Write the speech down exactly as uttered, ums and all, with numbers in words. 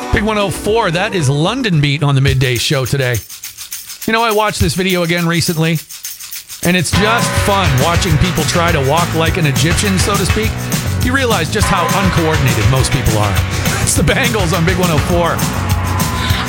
Big one oh four, that is London Beat on the midday show today. You know, I watched this video again recently, and it's just fun watching people try to walk like an Egyptian, so to speak. You realize just how uncoordinated most people are. It's the Bangles on Big one oh four.